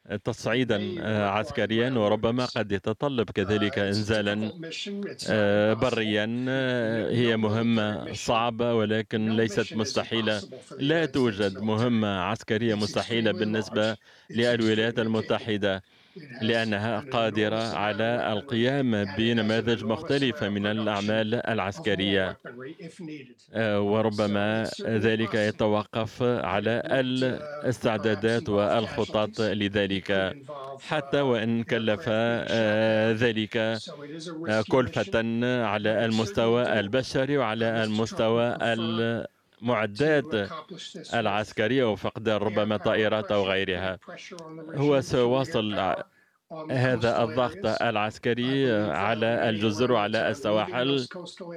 تصعيدا عسكريا، وربما قد يتطلب كذلك إنزالا بريا. هي مهمة صعبة ولكن ليست مستحيلة. لا توجد مهمة عسكرية مستحيلة بالنسبة للولايات المتحدة، لأنها قادرة على القيام بنماذج مختلفة من الأعمال العسكرية، وربما ذلك يتوقف على الاستعدادات والخطط لذلك، حتى وإن كلف ذلك كلفة على المستوى البشري وعلى المستوى المعدات العسكرية وفقدان ربما طائرات أو غيرها. هو سيواصل هذا الضغط العسكري على الجزر وعلى السواحل،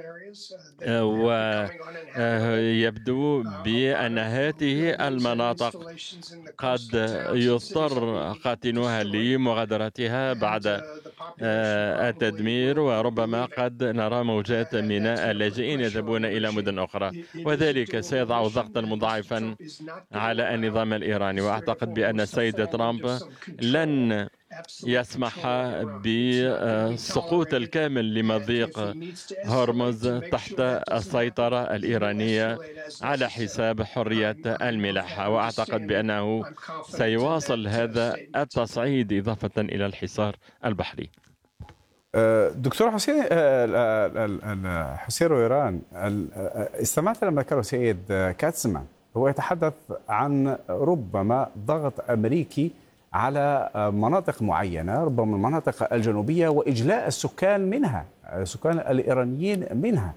ويبدو بأن هذه المناطق قد يضطر قاطنوها لمغادرتها بعد التدمير، وربما قد نرى موجات من اللاجئين يذهبون إلى مدن أخرى، وذلك سيضع ضغطا مضاعفا على النظام الإيراني. وأعتقد بأن السيد ترامب لن يسمح بالسقوط الكامل لمضيق هرمز تحت السيطرة الإيرانية على حساب حرية الملاحة، وأعتقد بأنه سيواصل هذا التصعيد إضافة إلى الحصار البحري. دكتور حسين، حسين رويران، استمعت لما ذكره سيد كاتسمان، هو يتحدث عن ربما ضغط أمريكي على مناطق معينة، ربما المناطق الجنوبية، وإجلاء السكان منها، السكان الإيرانيين منها.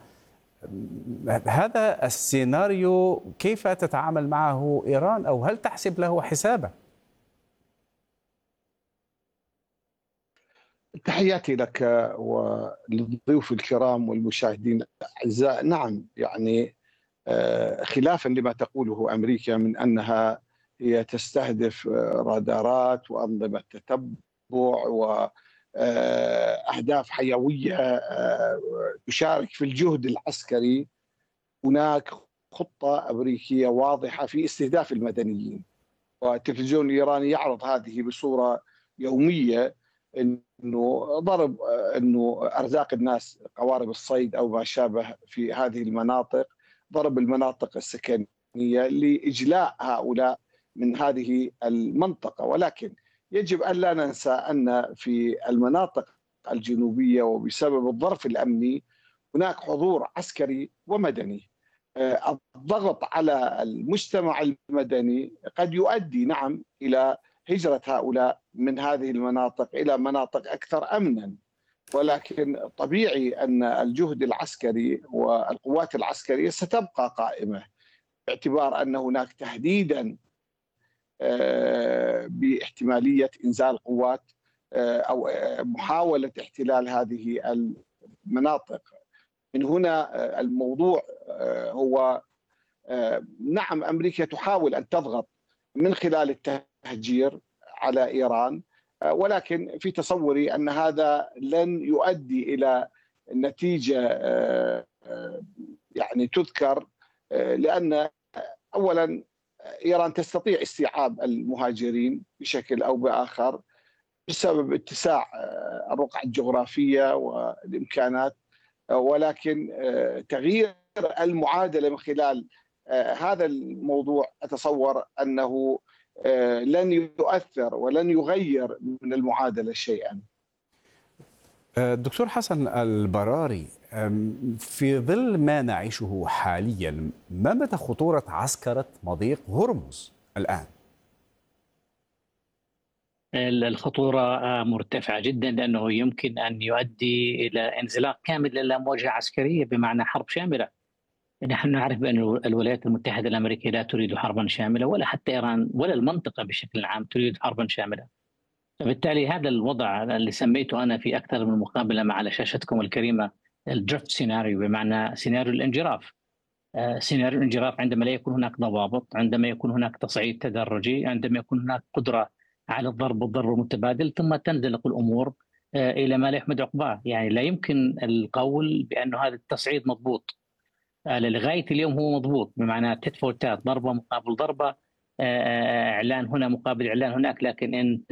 هذا السيناريو كيف تتعامل معه إيران، أو هل تحسب له حسابا؟ تحياتي لك وللضيوف الكرام والمشاهدين الأعزاء. نعم، يعني خلافا لما تقوله أمريكا من أنها هي تستهدف رادارات وأنظمة تتبع وأهداف حيوية تشارك في الجهد العسكري، هناك خطة أمريكية واضحة في استهداف المدنيين، والتلفزيون الإيراني يعرض هذه بصورة يومية، انه ارزاق الناس، قوارب الصيد او ما شابه في هذه المناطق، ضرب المناطق السكنيه لاجلاء هؤلاء من هذه المنطقه. ولكن يجب ان لا ننسى ان في المناطق الجنوبيه وبسبب الظرف الامني هناك حضور عسكري ومدني. الضغط على المجتمع المدني قد يؤدي نعم الى هجرة هؤلاء من هذه المناطق إلى مناطق أكثر أمنا، ولكن طبيعي أن الجهد العسكري والقوات العسكرية ستبقى قائمة، باعتبار أن هناك تهديدا باحتمالية إنزال قوات أو محاولة احتلال هذه المناطق. من هنا الموضوع هو نعم، أمريكا تحاول أن تضغط من خلال التهجير على إيران، ولكن في تصوري أن هذا لن يؤدي إلى نتيجة يعني تذكر، لأن أولا إيران تستطيع استيعاب المهاجرين بشكل أو بآخر بسبب اتساع الرقعة الجغرافية والإمكانات، ولكن تغيير المعادلة من خلال هذا الموضوع أتصور أنه لن يؤثر ولن يغير من المعادلة شيئا. دكتور حسن البراري، في ظل ما نعيشه حاليا، ما مدى خطورة عسكرة مضيق هرمز الآن؟ الخطورة مرتفعة جدا، لأنه يمكن أن يؤدي إلى انزلاق كامل إلى مواجهة عسكرية بمعنى حرب شاملة. نحن نعرف بأن الولايات المتحدة الأمريكية لا تريد حربا شاملة، ولا حتى إيران ولا المنطقة بشكل عام تريد حربا شاملة. فبالتالي هذا الوضع اللي سميته أنا في أكثر من مقابلة على شاشتكم الكريمة الدرفت سيناريو، بمعنى سيناريو الانجراف. سيناريو الانجراف عندما لا يكون هناك ضوابط، عندما يكون هناك تصعيد تدرجي، عندما يكون هناك قدرة على الضرب والضرب المتبادل، ثم تنزلق الأمور إلى ما لا يحمد عقباه. يعني لا يمكن القول بأن هذا التصعيد مضبوط. لغاية اليوم هو مضبوط، بمعنى تيت فور تات، ضربة مقابل ضربة، إعلان هنا مقابل إعلان هناك. لكن إن